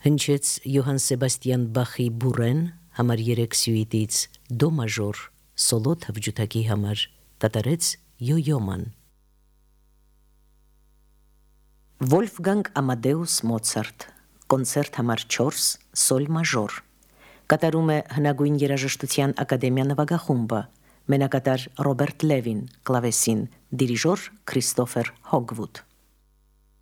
Հնչեց Յոհան Սեբաստիան Բախի Բուրեն համար 3 սյուիտից դո մաժոր սոլո թավջութակի համար կատարեց Յոյոման։ Վոլֆգանգ Ամադեուս Մոցարտ կոնցերտ համար 4 սոլ մաժոր կատարում է հնագույն երաժշտության ակադեմիա նվագախումբը, մենակատար Ռոբերտ Լևին, կլավեսին, դիրիժոր Քրիստոֆեր Հոգվուդ։